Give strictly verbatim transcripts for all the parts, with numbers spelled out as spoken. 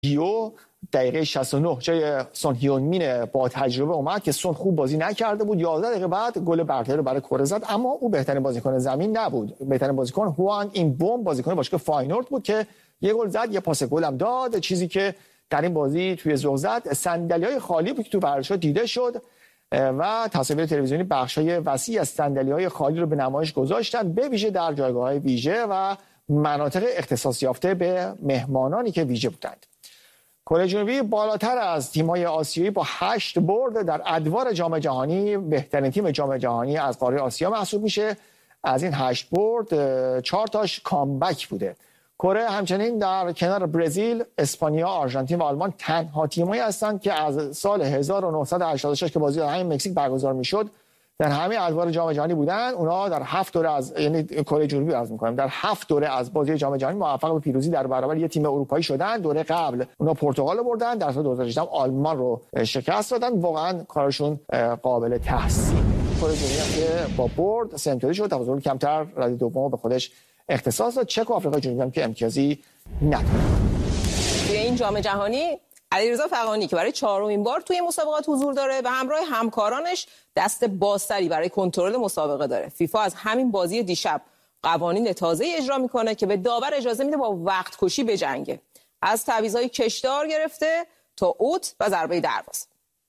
گیو دقیقه شصت و نه جای سون هیون مین با تجربه اومد که سون خوب بازی نکرده بود. یازده دقیقه بعد گل برتری رو برای کره زد، اما او بهترین بازیکن زمین نبود. بهترین بازیکن هوان این بوم بازیکن باشگاه فاینورد بود که یه گل زد، یه پاس گل هم داد. چیزی که در این بازی توی ذوق زد صندلی‌های خالی بود که تو ورزشگاه دیده شد و تصاویر تلویزیونی بخشای وسیعی از صندلی‌های خالی رو به نمایش گذاشتن، به ویژه در جایگاه‌های ویژه و مناطق اختصاص یافته به مهمانانی که ویژه بودند. کره جنوبی بالاتر از تیم‌های آسیایی با هشت برد در ادوار جام جهانی بهترین تیم جام جهانی از قاره آسیا محسوب میشه. از این هشت برد چهار تاش کامبک بوده. کره همچنین در کنار برزیل، اسپانیا، آرژانتین و آلمان تنها تیمایی هستند که از سال هزار و نهصد و هشتاد و شش که بازی در همین مکزیک برگزار میشد در همه ادوار جام جهانی بودن. اونا در هفت دوره از یعنی کره جنوبی عرض می‌کنم در هفت دوره از بازی جام جهانی موفق به پیروزی در برابر یه تیم اروپایی شدن. دوره قبل اونا پرتغال رو بردن، در سال دو هزار و هجده آلمان رو شکست دادن. واقعا کارشون قابل تحسین. کره جنوبی که با برد سنتوری شد، تفاضل کمتر رده دوم به خودش اختصاص داد. چک و آفریقای جنوبی هم که امتیازی نداره. توی این جام جهانی علیرضا فغانی که برای چهارمین بار توی مسابقات حضور داره و همراه همکارانش دست بازتری برای کنترل مسابقه داره. فیفا از همین بازی دیشب قوانین تازه‌ای اجرا میکنه که به داور اجازه میده با وقت کشی بجنگه، از تعویض‌های کشدار گرفته تا اوت و ضربه دروازه.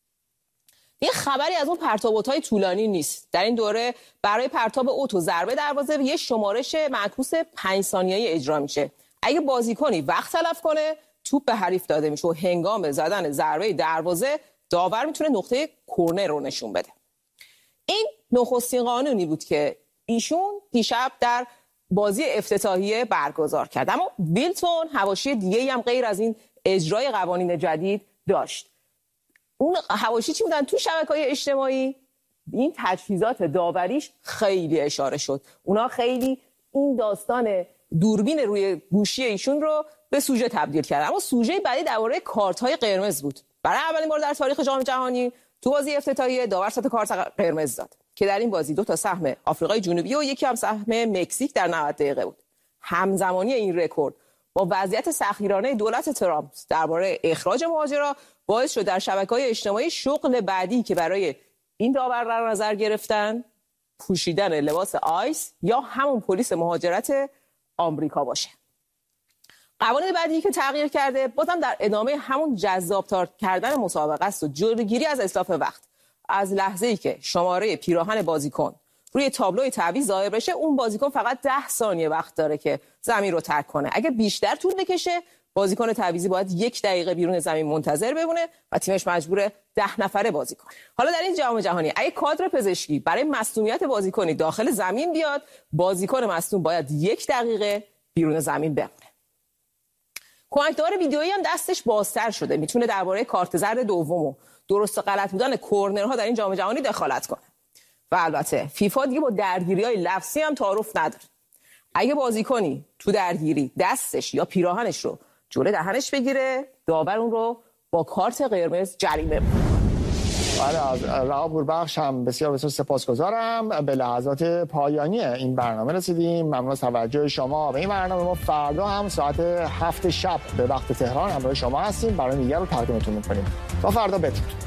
یه خبری از اون پرتاب‌های طولانی نیست. در این دوره برای پرتاب اوت و ضربه دروازه یه شمارش معکوس پنج ثانیه‌ای اجرا میشه. اگه بازیکنی وقت تلف کنه توپ به حریف داده میشه و هنگام زدن ضربه دروازه داور میتونه نقطه کرنر رو نشون بده. این نخستین قانونی بود که ایشون دیشب در بازی افتتاحیه برگزار کرد. اما ویلتون حواشی دیگه‌ای هم غیر از این اجرای قوانین جدید داشت. اون حواشی چی بودن؟ تو شبکه‌های اجتماعی این تجهیزات داوریش خیلی اشاره شد. اونا خیلی این داستان دوربین روی گوشی ایشون رو به سوژه تبدیل کرد. اما سوژه بعدی درباره کارت‌های قرمز بود. برای اولین بار در تاریخ جام جهانی تو بازی افتتاحیه داور سه تا کارت قرمز داد که در این بازی دو تا سهم آفریقای جنوبی و یکی هم سهم مکزیک در نود دقیقه بود. همزمانی این رکورد با وضعیت سخیرانه دولت ترامپ درباره اخراج مهاجرا باعث شد در شبکه‌های اجتماعی شغل بعدی که برای این داور در نظر گرفتن پوشیدن لباس آیس یا همون پلیس مهاجرت آمریکا باشه. قوانین بعدی که تغییر کرده بازم در ادامه همون جذاب‌تر کردن مسابقه است و جلوگیری از اسلاف وقت. از لحظه‌ای که شماره پیراهن بازیکن روی تابلوی تعویض ظاهر بشه، اون بازیکن فقط ده ثانیه وقت داره که زمین رو ترک کنه. اگه بیشتر طول بکشه بازیکن تعویضی باید یک دقیقه بیرون زمین منتظر بمونه و تیمش مجبوره ده نفره بازی کنه. حالا در این جام جهانی اگه کادر پزشکی برای مصونیت بازیکنی داخل زمین بیاد، بازیکن مصون باید یک دقیقه بیرون زمین بمونه. کمکدار ویدیویی هم دستش بازتر شده، میتونه درباره کارت زرد دوم و درست و غلط بودن کورنرها در این جام جهانی دخالت کنه. و البته فیفا دیگه با درگیری‌های لفظی هم تعارف نداره. اگه بازیکنی تو درگیری دستش یا پیراهنش رو جلوی دهنش بگیره، داور اون رو با کارت قرمز جریمه می‌کنه. بله، از رها پوربخش هم بسیار بسیار سپاسگزارم. به لحظات پایانی این برنامه رسیدیم. ممنون از توجه شما به این برنامه. ما فردا هم ساعت هفت شب به وقت تهران همراه شما هستیم. برنامه دیگر رو تقدیمتون می‌کنیم. تا فردا بدرود.